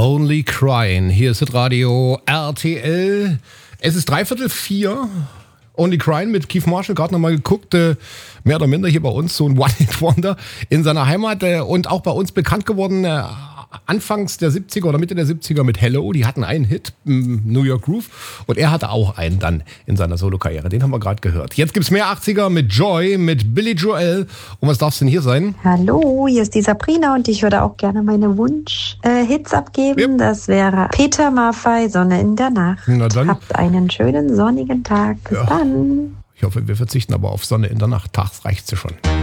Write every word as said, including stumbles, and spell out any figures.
Only Crying. Hier ist das Radio R T L. Es ist dreiviertel vier. Only Crying mit Keith Marshall. Gerade nochmal geguckt. Äh, mehr oder minder hier bei uns so ein One-Hit-Wonder in seiner Heimat. Äh, und auch bei uns bekannt geworden. Äh, Anfangs der siebziger oder Mitte der siebziger mit Hello. Die hatten einen Hit, New York Groove. Und er hatte auch einen dann in seiner Solo-Karriere. Den haben wir gerade gehört. Jetzt gibt's mehr achtziger mit Joy, mit Billy Joel. Und was darf es denn hier sein? Hallo, hier ist die Sabrina und ich würde auch gerne meine Wunsch-Hits äh, abgeben. Yep. Das wäre Peter Maffay, Sonne in der Nacht. Na dann. Habt einen schönen sonnigen Tag. Bis ja. dann. Ich hoffe, wir verzichten aber auf Sonne in der Nacht. Tags reicht sie schon.